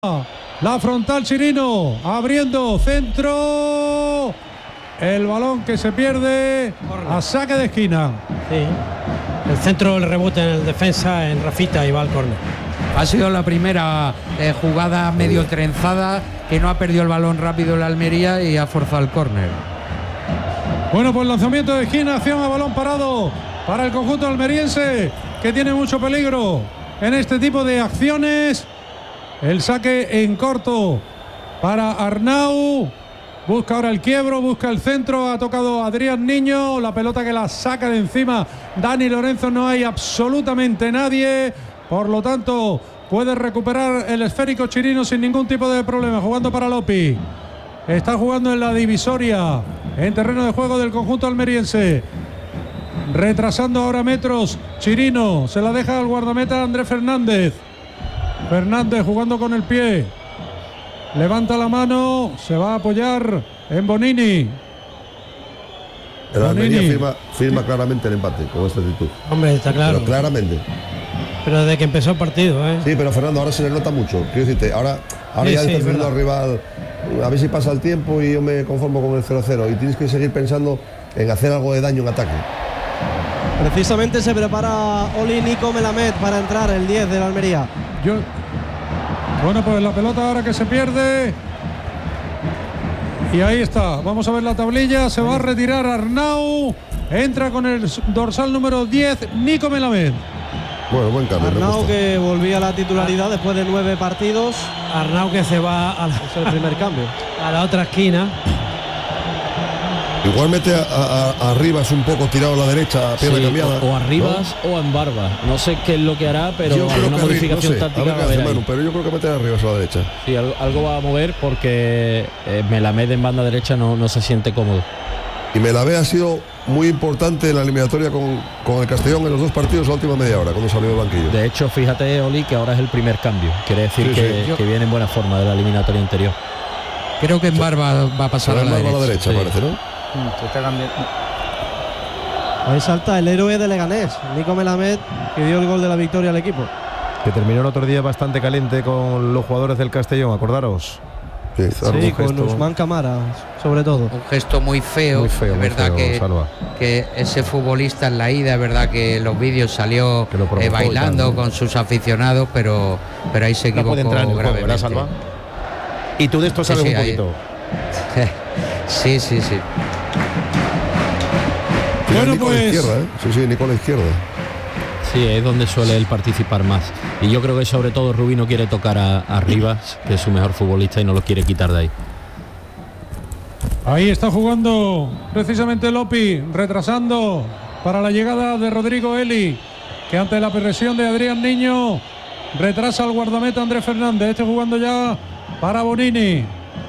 La frontal Chirino, abriendo, centro. El balón que se pierde a saque de esquina. Sí. El centro, el rebote en el defensa en Rafita y va al córner. Ha sido la primera jugada medio trenzada, que no ha perdido el balón rápido la Almería y ha forzado el córner. Bueno, pues lanzamiento de esquina, acción a balón parado para el conjunto almeriense, que tiene mucho peligro en este tipo de acciones. El saque en corto para Arnau. Busca ahora el quiebro, busca el centro. Ha tocado Adrián Niño. La pelota que la saca de encima Dani Lorenzo. No hay absolutamente nadie. Por lo tanto, puede recuperar el esférico Chirino sin ningún tipo de problema. Jugando para Lopi. Está jugando en la divisoria, en terreno de juego del conjunto almeriense. Retrasando ahora metros Chirino. Se la deja al guardameta Andrés Fernández. Fernández jugando con el pie. Levanta la mano. Se va a apoyar en Bonini. El Almería firma claramente el empate con esta actitud. Hombre, está claro. Pero claramente. Pero desde que empezó el partido, ¿eh? Sí, pero Fernando, ahora se le nota mucho. Quiero decirte, ahora sí, ya estás viendo al rival. A ver si pasa el tiempo y yo me conformo con el 0-0. Y tienes que seguir pensando en hacer algo de daño en ataque. Precisamente se prepara Oli Nico Melamed para entrar, el 10 de la Almería. Bueno, pues la pelota ahora que se pierde. Y ahí está. Vamos a ver la tablilla. Se va a retirar Arnau. Entra con el dorsal número 10, Nico Melamed. Bueno, buen cambio. Arnau, que volvía a la titularidad después de 9 partidos. Arnau, que se va a es el primer cambio. A la otra esquina. Igual mete a Rivas un poco tirado a la derecha, pierna cambiada. O a Rivas, ¿no? O a Embarba. No sé qué es lo que hará, pero una modificación táctica va a haber ahí. Pero yo creo que mete a Rivas a la derecha. Sí, algo va a mover porque Melamed en banda derecha no se siente cómodo. Y Melamed ha sido muy importante en la eliminatoria con el Castellón en los dos partidos la última media hora, cuando salió del banquillo. De hecho, fíjate, Oli, que ahora es el primer cambio. Quiere decir que viene en buena forma de la eliminatoria interior. Creo que Embarba va a pasar a la derecha. Sí. Parece, ¿no? Ahí salta el héroe de Leganés, Nico Melamed, que dio el gol de la victoria al equipo. Que terminó el otro día bastante caliente con los jugadores del Castellón, acordaros. Sí, con Usman Camara, sobre todo. Un gesto muy feo. Es verdad que ese futbolista en la ida, es verdad que en los vídeos salió bailando con sus aficionados, pero ahí se equivocó gravemente. ¿Verdad, Salva? Y tú de esto sabes un poquito. Sí. Bueno, Nico pues. A la izquierda, ¿eh? Sí, Nico a la izquierda. Sí, es donde suele él participar más. Y yo creo que sobre todo Rubí no quiere tocar a Rivas, que es su mejor futbolista, y no lo quiere quitar de ahí. Ahí está jugando precisamente Lopi, retrasando para la llegada de Rodrigo Eli, que ante la presión de Adrián Niño retrasa al guardameta Andrés Fernández. Este jugando ya para Bonini.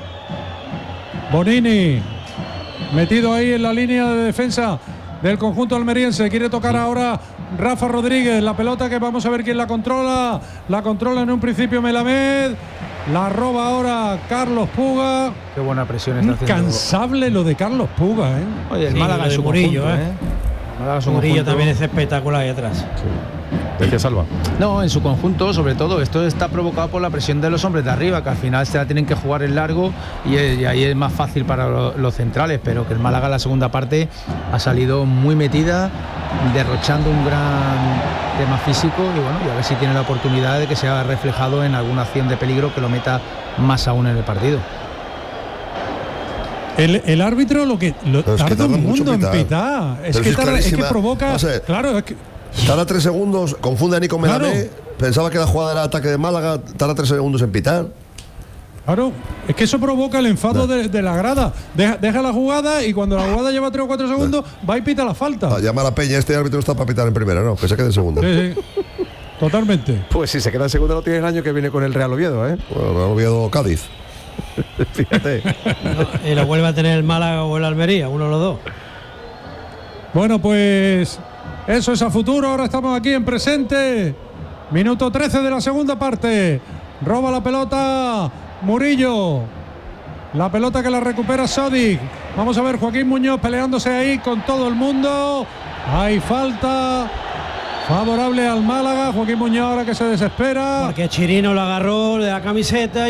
Bonini metido ahí en la línea de defensa del conjunto almeriense. Quiere tocar ahora Rafa Rodríguez. La pelota que vamos a ver quién la controla. La controla en un principio Melamed. La roba ahora Carlos Puga. Qué buena presión está haciendo. Incansable lo de Carlos Puga, ¿eh? Oye, el Málaga es su Murillo, Murillo también es espectacular ahí atrás. Sí. ¿De qué Salva? No, en su conjunto, sobre todo, esto está provocado por la presión de los hombres de arriba, que al final se la tienen que jugar en largo y ahí es más fácil para los centrales, pero que el Málaga en la segunda parte ha salido muy metida, derrochando un gran tema físico y bueno, y a ver si tiene la oportunidad de que sea reflejado en alguna acción de peligro que lo meta más aún en el partido. El árbitro tarda un mundo en pitar. Es que provoca. Claro, es que. Tarda 3 segundos, confunde a Nico Melamed. Pensaba que la jugada era ataque de Málaga, tarda 3 segundos en pitar. Claro, es que eso provoca el enfado de la grada. Deja la jugada y cuando la jugada lleva 3 o 4 segundos, va y pita la falta. Llama a la Peña, este árbitro está para pitar en primera, no, que se quede en segunda. Sí. Totalmente. Pues si se queda en segunda lo tiene el año que viene con el Real Oviedo, ¿eh? Bueno, Real Oviedo Cádiz. Fíjate. Y lo vuelve a tener el Málaga o el Almería, uno de los dos. Bueno, pues eso es a futuro. Ahora estamos aquí en presente. Minuto 13 de la segunda parte. Roba la pelota Murillo. La pelota que la recupera Sodic. Vamos a ver Joaquín Muñoz peleándose ahí con todo el mundo. Hay falta favorable al Málaga. Joaquín Muñoz ahora que se desespera. Porque Chirino lo agarró de la camiseta